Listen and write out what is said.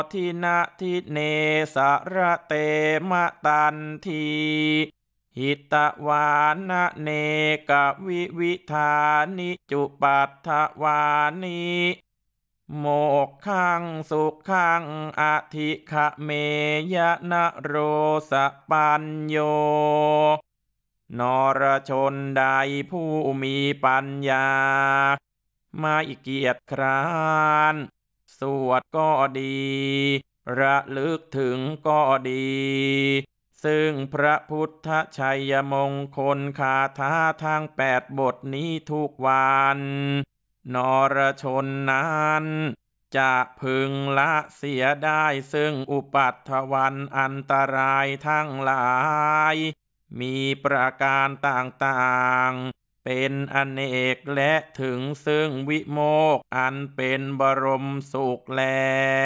ทินะทิเนสระเตมะตันทีหิตวานะเนกวิวิธานิจุปัฏฐวานิโมกขังสุขังอธิขะเมยะนะโรสปัญโยนรชนใดผู้มีปัญญาไม่เกียจคร้านสวดก็ดีระลึกถึงก็ดีซึ่งพระพุทธชัยมงคลคาถาทั้ง8 บทนี้ทุกวันนรชนนั้นจะพึงละเสียได้ซึ่งอุปัฏฐวันอันตรายทั้งหลายมีประการต่างๆเป็นอเนกและถึงซึ่งวิโมกข์อันเป็นบรมสุขแล